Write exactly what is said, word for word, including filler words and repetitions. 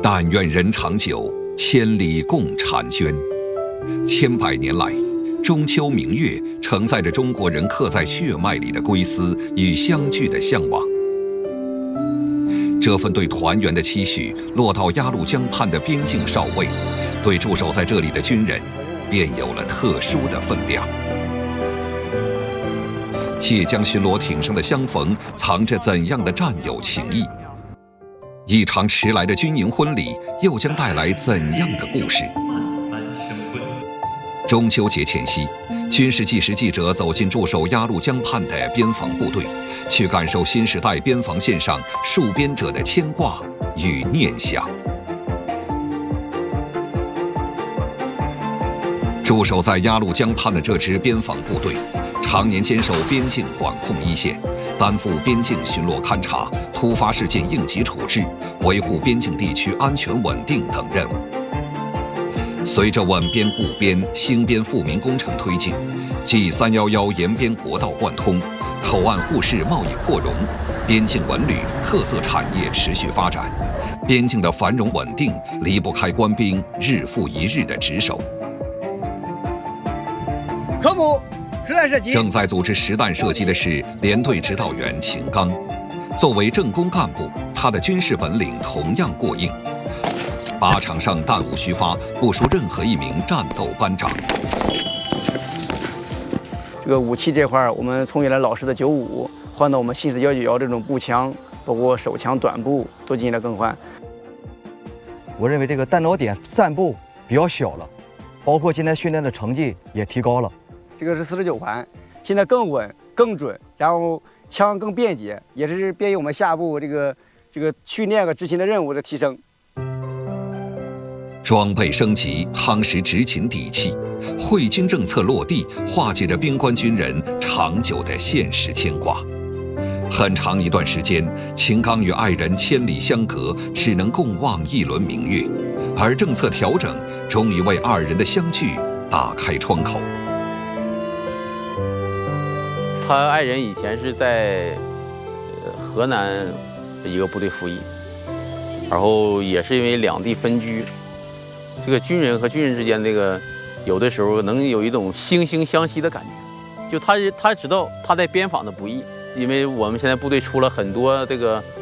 但愿人长久，千里共婵娟。千百年来，中秋明月承载着中国人刻在血脉里的归思与相聚的向往。这份对团圆的期许，落到鸭绿江畔的边境哨位，对驻守在这里的军人，便有了特殊的分量。界江巡逻艇上的相逢，藏着怎样的战友情谊？一场迟来的军营婚礼，又将带来怎样的故事？中秋节前夕，军事纪实记者走进驻守鸭绿江畔的边防部队，去感受新时代边防线上戍边者的牵挂与念想。驻守在鸭绿江畔的这支边防部队，常年坚守边境管控一线，担负边境巡逻勘察、突发事件应急处置、维护边境地区安全稳定等任务。随着稳边固边、兴边富民工程推进 ，G 三一一沿边国道贯通，口岸互市贸易扩容，边境文旅特色产业持续发展，边境的繁荣稳定离不开官兵日复一日的值守。 科目实弹射击。 正在组织实弹射击的是连队指导员秦刚。作为政工干部，他的军事本领同样过硬。靶场上弹无虚发，不输任何一名战斗班长。 这个武器这块，我们从原来老式的九五换到我们新式幺九幺这种步枪，包括手枪、短步都进行了更换。 我认为这个弹道点散布比较小了，包括今天训练的成绩也提高了。 这个是四十九盘，现在更稳、更准，然后枪更便捷，也是便于我们下步这个这个训练和执行的任务的提升。 装备升级，夯实执勤底气，惠军政策落地，化解着边关军人长久的现实牵挂。很长一段时间，秦刚与爱人千里相隔，只能共望一轮明月，而政策调整终于为二人的相聚打开窗口。 他爱人以前是在河南一个部队服役，然后也是因为两地分居，这个军人和军人之间这个有的时候能有一种惺惺相惜的感觉。就他他知道他在边防的不易，因为我们现在部队出了很多这个